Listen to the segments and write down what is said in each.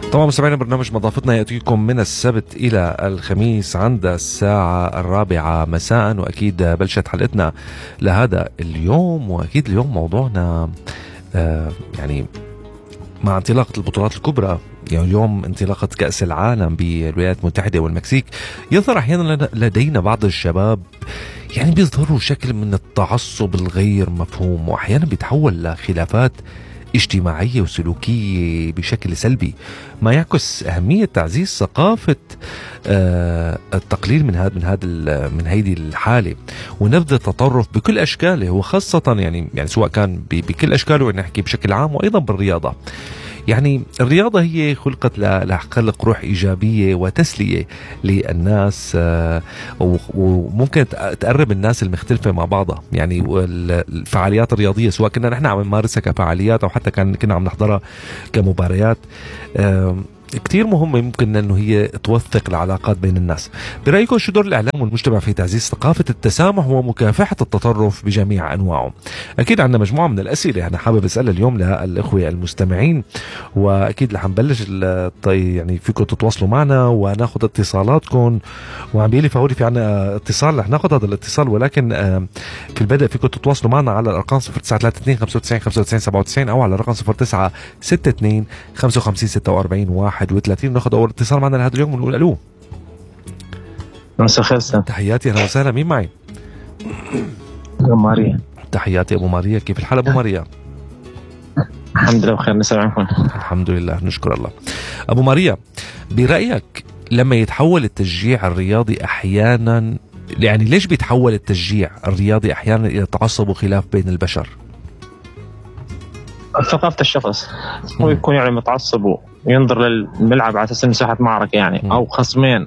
طبعا مستمعينا برنامج مضافتنا يأتيكم من السبت إلى الخميس عند الساعة 4 مساء، وأكيد بلشت حلقتنا لهذا اليوم. وأكيد اليوم موضوعنا يعني مع انطلاقة البطولات الكبرى، يعني اليوم انطلاقة كأس العالم بالولايات المتحدة والمكسيك، يظهر أحيانا لدينا بعض الشباب يعني بيظهروا شكل من التعصب الغير مفهوم، وأحيانا بيتحول لخلافات اجتماعية وسلوكية بشكل سلبي، ما يعكس أهمية تعزيز ثقافة التقليل من هذه الحالة ونبذ التطرف بكل أشكاله، وخاصة يعني سواء كان بكل أشكاله، نحكي بشكل عام، وأيضا بالرياضة. يعني الرياضة هي خلقت لخلق روح إيجابية وتسلية للناس، وممكن تقرب الناس المختلفة مع بعضها. يعني الفعاليات الرياضية سواء كنا نحن عم نمارسها كفعاليات أو حتى كنا عم نحضرها كمباريات، كتير مهمة، ممكن أنه هي توثق العلاقات بين الناس. برأيكم شو دور الإعلام والمجتمع في تعزيز ثقافة التسامح ومكافحة التطرف بجميع أنواعه؟ أكيد عندنا مجموعة من الأسئلة أنا حابب أسألها اليوم للإخوة المستمعين، وأكيد رح نبلش يعني فيكم تتواصلوا معنا وناخذ اتصالاتكم. وعم بيقولي فوري في عنا اتصال، رح ناخذ هذا الاتصال، ولكن في البدء فيكم تتواصلوا معنا على الأرقام 0932 95 95 97 أو على الرقم 0962 55 46 31. ناخذ اول اتصال معنا لهذا اليوم ونقول الو. مساء الخير. تحياتي، اهلا وسهلا. مين معي؟ ابو ماريا. تحياتي ابو ماريا، كيف الحال ابو ماريا؟ الحمد لله بخير، نسمعكم. الحمد لله، نشكر الله. ابو ماريا، برايك لما يتحول التشجيع الرياضي احيانا، يعني ليش بيتحول التشجيع الرياضي احيانا الى تعصب وخلاف بين البشر؟ ثقافة الشخص هو يكون يعني متعصب وينظر للملعب على اساس مساحة معركة يعني او خصمين.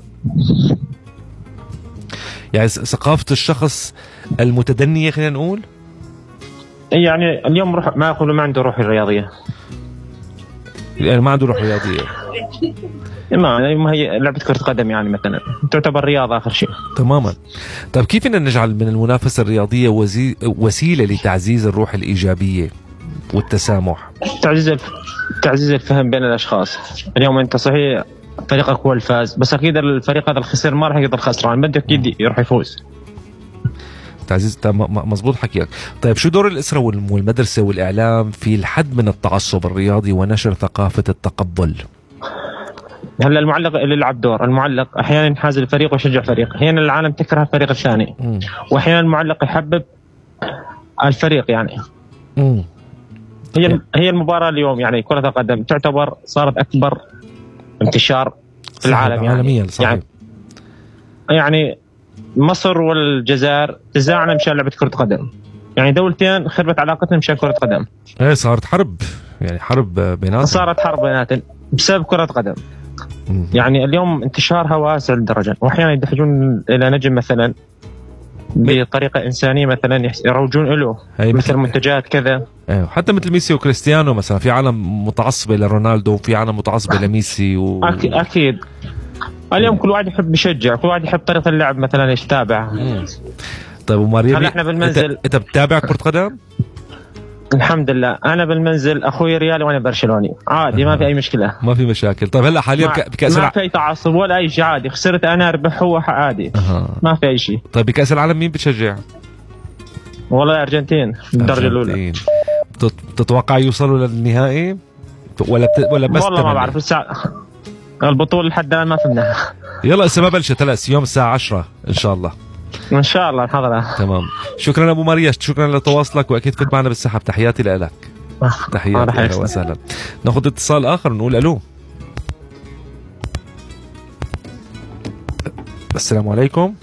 يعني ثقافة الشخص المتدنية خلينا نقول، يعني اليوم ما يقولوا ما عنده روح رياضية، يعني ما عنده روح رياضية، ما هي لعبة كرة قدم يعني مثلا تعتبر رياضة آخر شيء. تماما. طيب كيف بدنا نجعل من المنافسة الرياضية وسيلة لتعزيز الروح الإيجابية والتسامح؟ تعزيز الفهم بين الأشخاص. اليوم أنت صحيح فريقك هو الفاز، بس أكيد الفريق هذا الخسر ما راح يقدر خسران، بده أكيد يروح يفوز. تعزيز، مزبوط حكيك. طيب شو دور الأسرة والمدرسة والإعلام في الحد من التعصب الرياضي ونشر ثقافة التقبل؟ هلا المعلق اللي يلعب دور، المعلق أحيانا ينحاز الفريق ويشجع فريق، أحيانا العالم تكره الفريق الثاني، وأحيانا المعلق يحبب الفريق يعني. هي المباراة اليوم يعني كرة القدم تعتبر صارت أكبر انتشار في العالم يعني. عالميا صحيح. يعني مصر والجزائر تزاعنا مشان لعبة كرة قدم، يعني دولتين خربت علاقتهم مشان كرة قدم. ايه صارت حرب، يعني حرب بيناتهم، صارت حرب بيناتهم بسبب كرة قدم. يعني اليوم انتشارها واسع للدرجة، واحيانا يدحجون الى نجم مثلا بطريقة إنسانية، مثلا يروجون له مثل منتجات كذا. ايوه، حتى مثل ميسي وكريستيانو مثلا، في عالم متعصبة لرونالدو وفي عالم متعصبة لميسي أكيد. اليوم كل واحد يحب يشجع، كل واحد يحب طريقة اللعب مثلا يتابع. طيب وماريا، هل احنا بالمنزل انت بتتابع كرة قدم؟ الحمد لله انا بالمنزل اخوي ريالي وانا برشلوني عادي، ما في اي مشكله، ما في مشاكل. طيب هلا حاليا بكاس ما في اي تعصب ولا اي شيء، عادي خسرت انا اربح هو عادي. ما في اي شيء. طيب بكاس العالم مين بتشجع؟ والله الارجنتين بالدرجه الاولى. تتوقع يوصلوا للنهائي ولا بس؟ والله ما بعرف لسه البطوله لحد الان ما فهمناها. يلا هسه ما بلشت، هلا يوم الساعه 10 ان شاء الله. ان شاء الله نحضرها. تمام. شكرا ابو ماريا، شكرا لتواصلك، واكيد كنت معنا بالسحب. تحياتي لك. تحياتي، اهلا وسهلا. ناخذ اتصال اخر نقول الو. السلام عليكم.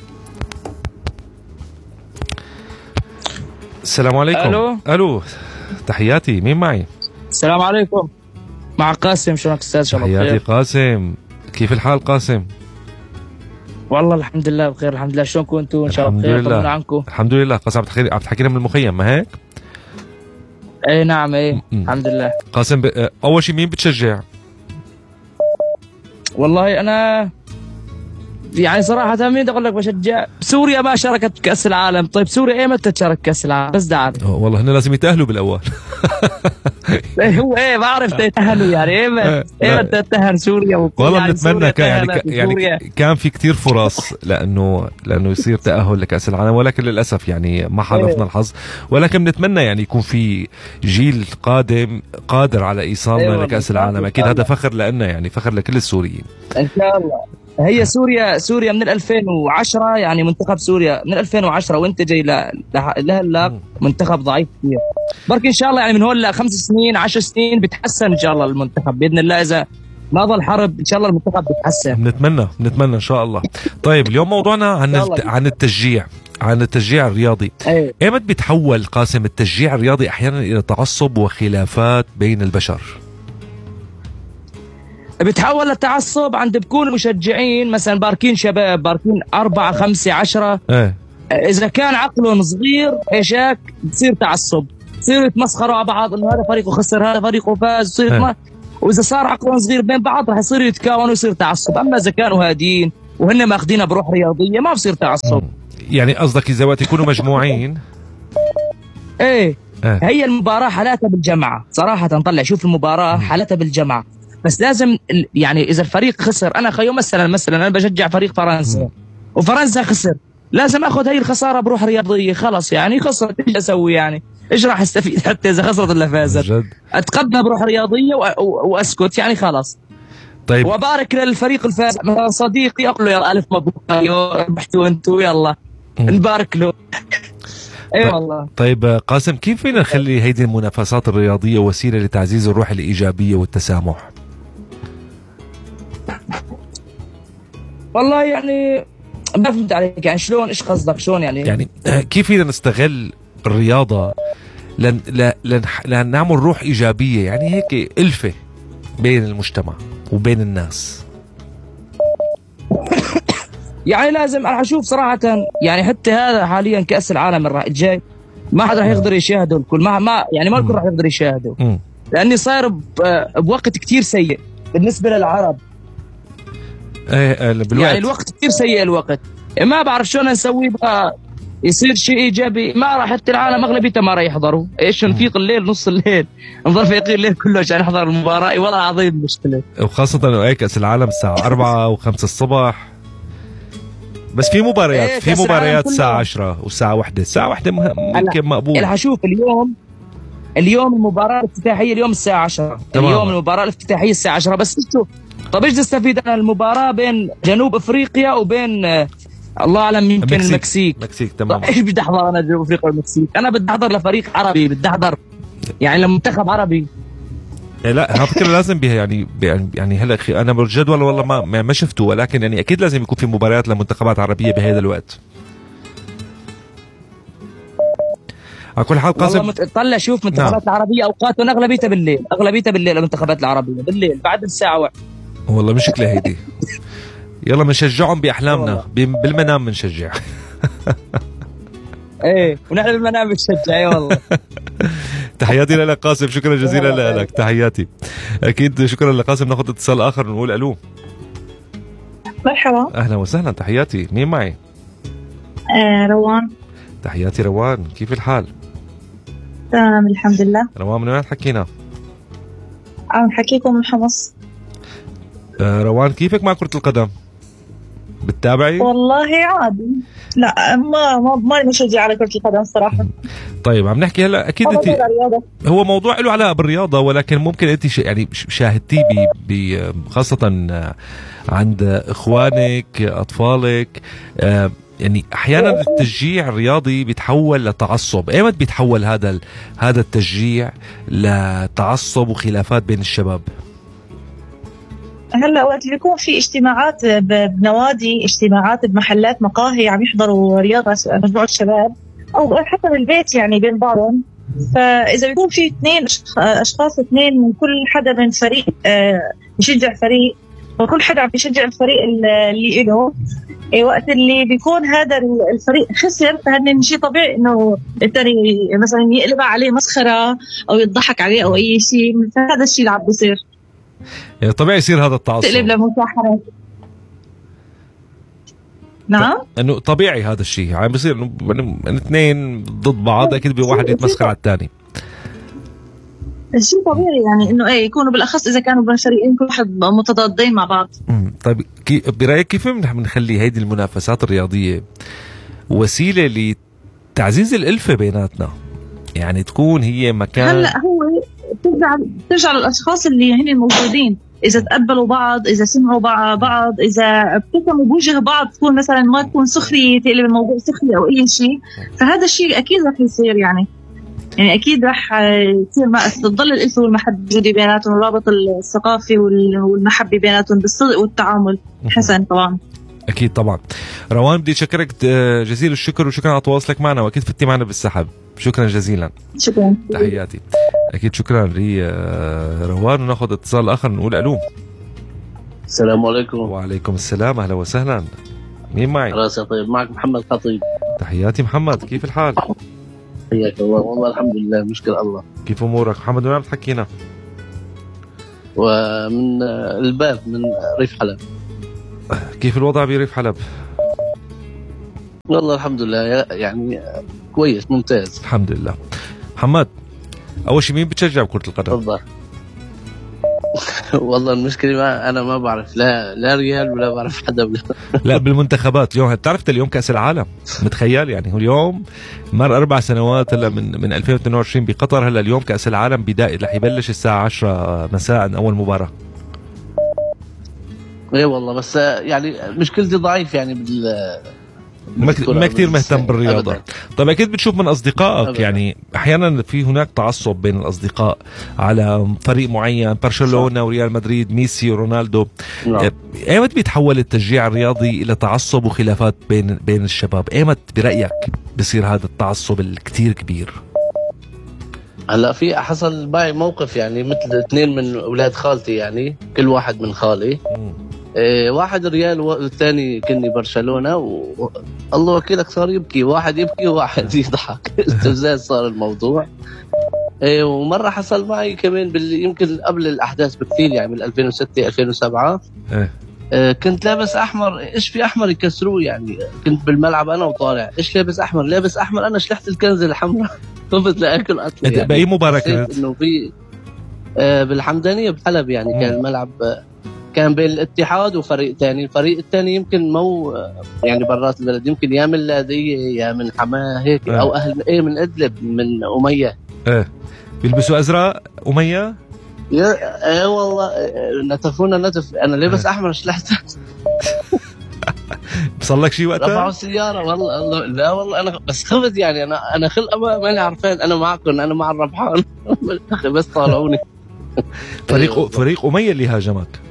السلام عليكم. الو. تحياتي، مين معي؟ السلام عليكم، مع قاسم. شلونك استاذ؟ شلونك؟ تحياتي قاسم، كيف الحال قاسم؟ والله الحمد لله بخير الحمد لله. شلونكم انتم؟ ان شاء الله بخير. طمنا عنكم. الحمد لله. قاسم عم تحكينا من المخيم ما هيك؟ اي نعم، اي الحمد لله. قاسم، اول شيء مين بتشجع؟ والله انا يعني صراحة مين أقول لك بشجع سوريا ما شاركت بكأس العالم. طيب سوريا متى تشارك كأس العالم؟ بس ده عارف والله هنا لازم يتأهلوا بالأول. هو بعرف يتأهلوا يعني متى تتأهل سوريا. والله يعني بنتمنى يعني كان في كتير فرص لأنه يصير تأهل لكأس العالم، ولكن للأسف يعني ما حالفنا الحظ. ولكن بنتمنى يعني يكون في جيل قادم قادر على إيصالنا لكأس العالم. أكيد هذا فخر لنا، يعني فخر لكل السوريين إن شاء الله. هي سوريا من 2010 يعني منتخب سوريا من 2010 وانت جاي لهلا منتخب ضعيف كثير. بركي ان شاء الله يعني من هون ل 5 سنين 10 سنين بتحسن ان شاء الله المنتخب باذن الله. اذا ما ظل حرب ان شاء الله المنتخب بتحسن. بنتمنى ان شاء الله. طيب اليوم موضوعنا عن التشجيع الرياضي. ايمت بيتحول قاسم التشجيع الرياضي احيانا الى تعصب وخلافات بين البشر؟ بتحول للتعصب عند بكون مشجعين مثلا باركين شباب باركين 4 5 10. اذا كان عقلهم صغير ايشاك بتصير تعصب، بتصيروا يتمسخروا على بعض انه هذا فريقه خسر هذا فريقه فاز، واذا صار عقلهم صغير بين بعض رح يصيروا يتكاونوا ويصير تعصب. اما اذا كانوا هادين وهن ماخذينها بروح رياضيه ما بصير تعصب. يعني قصدك اذا وقت يكونوا مجموعين هي المباراه حالاتها بالجماعه صراحه. نطلع شوف المباراه حالتها بالجماعه، بس لازم يعني اذا الفريق خسر، انا خيو مثلا انا بشجع فريق فرنسا وفرنسا خسر، لازم اخذ هي الخساره بروح رياضيه. خلص يعني خسرت ايش اسوي يعني؟ ايش راح استفيد حتى اذا خسرت ولا فازت؟ اتقبلها بروح رياضيه واسكت يعني خلاص. طيب وبارك للفريق الفائز صديقي اقول له يا الف مبروك ربحتوا انتوا يلا نبارك له. اي والله. طيب قاسم، كيف فينا نخلي هيدي المنافسات الرياضيه وسيله لتعزيز الروح الايجابيه والتسامح؟ والله يعني ما فهمت عليك، يعني شلون؟ ايش قصدك شلون يعني كيف فينا نستغل الرياضه لن نعمل روح ايجابيه، يعني هيك ألفة بين المجتمع وبين الناس؟ يعني لازم انا اشوف صراحه يعني حتى هذا حاليا كاس العالم الجاي ما حدا رح يقدر يشاهده الكل، ما يعني ما الكل رح يقدر يشاهده لاني صاير بوقت كتير سيء بالنسبه للعرب. يعني الوقت كتير سيء الوقت، ما بعرف شلون نسوي بقى يصير شيء ايجابي. ما راح حتى العالم اغلبيته ما راح يحضروا، ايش نفيق الليل نص الليل نضل فايقين الليل كله عشان نحضر المباراه. والله العظيم مشكله، وخاصه انه هيك كاس العالم الساعه 4 و5 الصبح، بس في مباريات الساعه 10 والساعه 1. الساعه 1 ممكن مقبول. انا هشوف اليوم المباراه الافتتاحيه اليوم الساعه 10 اليوم المباراه الافتتاحيه الساعه 10. بس شوف طب ايش تستفيد انا المباراه بين جنوب افريقيا وبين الله اعلم يمكن المكسيك تمام. ايش بدي احضر انا جنوب افريقيا والمكسيك؟ انا بدي احضر لفريق عربي، بدي احضر يعني لمنتخب عربي. لا فكرة لازم بها يعني هلا انا بالجدول والله ما شفته، ولكن يعني اكيد لازم يكون في مباريات لمنتخبات عربية بهذا الوقت. على كل حال قاسم والله طلع شوف منتخبات العربية اوقاتهم اغلبيتها بالليل المنتخبات العربية بالليل بعد الساعة 1. والله مشكلة هيدي. يلا بنشجعهم باحلامنا، بالمنام بنشجع. ايه ونحن بالمنام بنشجع. اي والله. تحياتي لك قاسم، شكرا جزيلا لك، تحياتي. اكيد شكرا لقاسم. ناخذ اتصال اخر ونقول الو. مرحبا. اهلا وسهلا، تحياتي. مين معي؟ روان. تحياتي روان، كيف الحال؟ تمام الحمد لله. روان من وين حكينا؟ عم حكيكم من حمص. روان كيفك مع كرة القدم؟ بتتابعي؟ والله عادي، لا ما مشجع على كرة القدم صراحة. طيب عم نحكي هلا اكيد انت هو موضوع له علاقه بالرياضه، ولكن ممكن انت يعني شاهدتيه خاصه عند اخوانك اطفالك، يعني احيانا التشجيع الرياضي بيتحول لتعصب. ايمت بيتحول هذا التشجيع لتعصب وخلافات بين الشباب؟ هلا وقت بيكون في اجتماعات بنوادي، اجتماعات بمحلات مقاهي عم يحضروا رياضه مجموعه شباب، او حتى بالبيت يعني بين بعضهم. فاذا بيكون في 2 اشخاص من كل حدا من فريق يشجع فريق، وكل حدا عم يشجع الفريق اللي له، وقت اللي بيكون هذا الفريق خسر فهن شيء طبيعي انه الثاني مثلا يقلب عليه مسخره او يضحك عليه او اي شيء. فهذا الشيء اللي عم بيصير، يعني طبيعي يصير هذا التعصب، تقلب لمساحرة. نعم انه طبيعي هذا الشيء عم بيصير انه اثنين ضد بعض اكيد بواحد يتمسخر على الثاني. الشيء طبيعي يعني انه يكونوا بالاخص اذا كانوا فريقين كل واحد متضادين مع بعض. طيب برايك كيف بنخلي هيدي المنافسات الرياضيه وسيله لتعزيز الالفه بيناتنا؟ يعني تكون هي مكان. هلا هو ترجع للاشخاص اللي هن موجودين، اذا تقبلوا بعض، اذا سمعوا بعض، اذا بتفهموا بوجه بعض، تكون مثلا ما تكون سخريه تقلب الموضوع سخريه او اي شيء، فهذا الشيء اكيد رح يصير يعني اكيد رح يصير ما تضل الالفه والمحبه موجوده بيناتهم، الرابط الثقافي والمحبه بيناتهم بالصدق والتعامل حسن. طبعا اكيد طبعا. روان بدي اشكرك جزيل الشكر وشكرا على تواصلك معنا، واكيد فتي معنا بالسحب. شكرا جزيلا. شكرا. تحياتي. اكيد شكرا روان. وناخذ اتصال اخر نقول الو. السلام عليكم. وعليكم السلام، اهلا وسهلا. مين معي؟ راسي طيب، معك محمد خطيب. تحياتي محمد، كيف الحال؟ حياك الله. والله الحمد لله، نشكر الله. كيف امورك محمد؟ وين عم تحكينا؟ ومن الباب، من ريف حلب. كيف الوضع بريف حلب؟ والله الحمد لله يعني كويس ممتاز الحمد لله. محمد، اول شيء مين بتشجع بكرة القدم؟ تفضل. والله المشكلة أنا ما بعرف لا ريال ولا بعرف حدا لا بالمنتخبات اليوم. بتعرف اليوم كأس العالم، متخيل يعني؟ هو اليوم مر 4 سنوات هلا من 2022 بقطر. هلا اليوم كأس العالم رح يبلش الساعة 10 مساء أول مباراة. ايه والله، بس يعني مشكلتي ضعيف يعني ما كثير مهتم بالرياضة. طيب أكيد بتشوف من أصدقائك أبداً. يعني أحيانا في هناك تعصب بين الأصدقاء على فريق معين، برشلونة وريال مدريد، ميسي ورونالدو. ايمت بيتحول التشجيع الرياضي إلى تعصب وخلافات بين الشباب؟ ايمت برأيك بصير هذا التعصب الكتير كبير؟ هلا في حصل معي موقف يعني مثل 2 من أولاد خالتي، يعني كل واحد من خالي. واحد ريال والثاني كني برشلونة، والله وكيلك صار يبكي، واحد يبكي وواحد يضحك. استفزاز صار الموضوع. ومرة حصل معي كمان يمكن قبل الأحداث بكثير، يعني من 2006 2007. كنت لابس أحمر، إيش في أحمر يكسروه يعني. كنت بالملعب أنا وطالع، إيش لابس أحمر؟ لابس أحمر أنا، شلحت الكنزة الحمراء. خفت لأكل أطلع يعني. بأي مباراة كانت؟ إنه في بالحمدانية بحلب يعني. كان الملعب كان بين الاتحاد وفريق تاني. الفريق التاني يمكن مو يعني برات البلد، يمكن يا من لاذقية يا من حماه هيك. او اهل من ادلب، من اميه. بيلبسوا ازرق اميه. يا والله نتفونا نتف. انا لابس احمر، شلحت. بصل لك شيء وقتها؟ رفعوا السياره والله. لا والله انا بس خفت يعني. انا خلقه ماني عارفين. انا معكم، انا مع الربحان. بس طالعوني. فريق اميه اللي هاجمك؟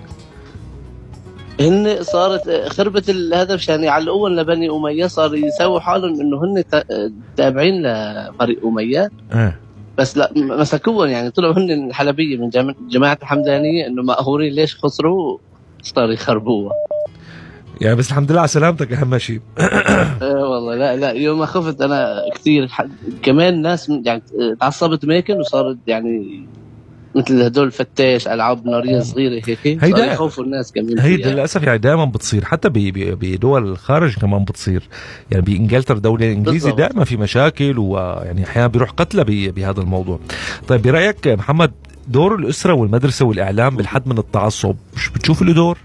هن صارت خربت الهدف يعني. على الأول لبني أمية صار يسووا حالهم إنه هن تابعين لفريق أمية. بس لا، مسكوهم يعني. طلعوا هن الحلبية من جماعة الحمدانية إنه مقهورين ليش خسروا، صار يخربوها يعني. بس الحمد لله على سلامتك، أهم شيء. والله لا يوم ما خفت أنا كثير. كمان ناس يعني تعصبت ماكن، وصارت يعني مثل هدول فتاش، العاب ناريه صغيره هيك، صار يخوفوا الناس كمان. هي للاسف يعني دائما بتصير، حتى بدول الخارج كمان بتصير يعني. بانجلترا دوله انجليزي دائما في مشاكل، ويعني احيانا بيروح قتلى بهذا الموضوع. طيب برايك محمد، دور الاسره والمدرسه والاعلام بالحد من التعصب، مش بتشوف له دور؟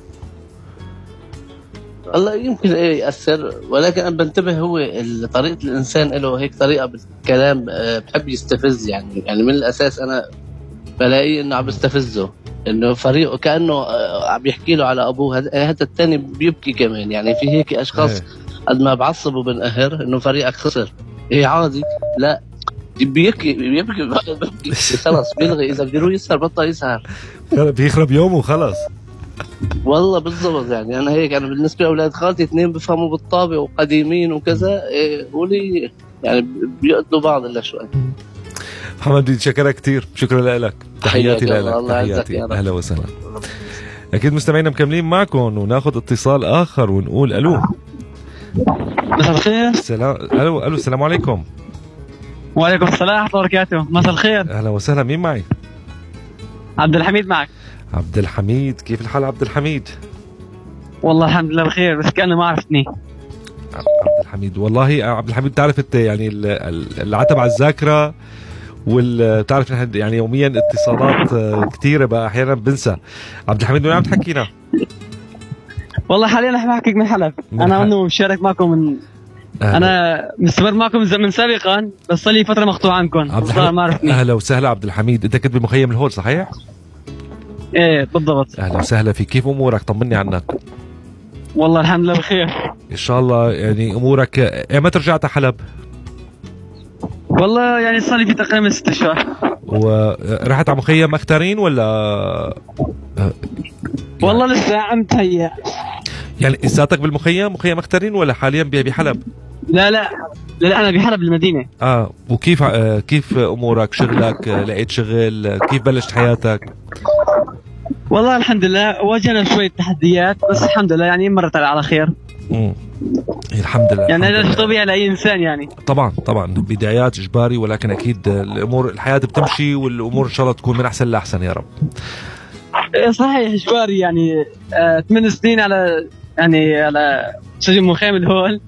والله يمكن يأثر، ولكن أنا بنتبه هو طريقة الإنسان له هيك طريقة بالكلام، بحب يستفز يعني من الأساس. أنا بلاقي إنه عم يستفزه، إنه فريقه كأنه عم يحكي له على أبوه. هذا الثاني بيبكي كمان يعني. في هيك أشخاص قد ما بعصبوا بنقهر إنه فريقك خسر، عادي. لا، بيبكي خلاص، بيلغي. إذا بده يسهر بطل يسهر، بيخرب يومه وخلاص. والله بالضبط يعني. أنا هيك، أنا بالنسبة لأولاد خالتي 2 بفهموا بالطابع وقديمين وكذا، ولي يعني بيقتلوا بعض إلا شوي. محمد بدي أشكرك كثير، شكرا لك. تحياتي لك. تحياتي، أهلا وسهلا. أكيد مستمعينا مكملين معكم، وناخذ اتصال آخر ونقول ألو. مساء الخير. ألو السلام عليكم. وعليكم السلام ورحمة الله وبركاته. مساء الخير. أهلا وسهلا. مين معي؟ عبد الحميد معك. عبد الحميد، كيف الحال عبد الحميد؟ والله الحمد لله بخير، بس كأنه ما عرفتني. عبد الحميد، والله عبد الحميد تعرف انت يعني العتب على الذاكره، وبتعرف نحن يعني يوميا اتصالات كثيره بقى احيانا بنسى. عبد الحميد وين عم تحكينا؟ والله حاليا رح بحكيك من حلب. انا انه مشارك معكم من انا مستمر معكم من سابقا، بس صار لي فتره مقطوع عنكم. ما عرفتني. اهلا وسهلا عبد الحميد، انت كنت بمخيم الهول صحيح؟ ايه بالضبط. اهلا وسهلا فيك، كيف امورك؟ طمني عنك. والله الحمد لله بخير ان شاء الله. يعني امورك ايمتى رجعت على حلب؟ والله يعني صار لي في تقريبا 6 اشهر. ورحت على مخيم اختارين ولا والله لسه عم تهيأ. يعني لساتك بالمخيم مخيم اختارين ولا حاليا بحلب؟ لا انا بحلب المدينه. وكيف كيف امورك؟ شغلك لقيت شغل؟ كيف بلشت حياتك؟ والله الحمد لله واجهنا شويه تحديات، بس الحمد لله يعني مرت على خير. الحمد لله. يعني هذا طبيعي لاي انسان يعني. طبعا بدايات اجباري، ولكن اكيد الامور الحياه بتمشي، والامور ان شاء الله تكون من احسن لاحسن يا رب. صحيح اجباري يعني 8 سنين على سجن مخيم الهول.